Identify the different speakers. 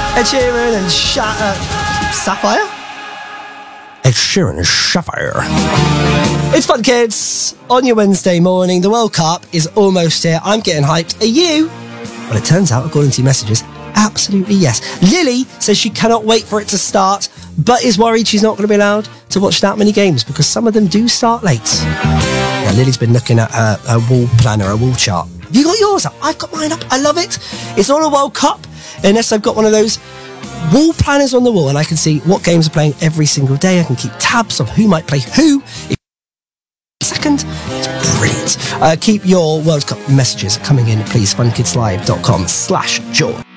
Speaker 1: Ed Sheeran and Sapphire? Ed Sheeran and Sapphire. It's Fun Kids on your Wednesday morning. The World Cup is almost here. I'm getting hyped. Are you? Well, it turns out, according to your messages, absolutely yes. Lily says she cannot wait for it to start, but is worried she's not going to be allowed to watch that many games because some of them do start late. Now, Lily's been looking at a wall planner, a wall chart. Have you got yours up? I've got mine up. I love it. It's not a World Cup unless I've got one of those wall planners on the wall and I can see what games are playing every single day. I can keep tabs of who might play who. Second, it's brilliant. Keep your World Cup messages coming in, please. funkidslive.com/joy.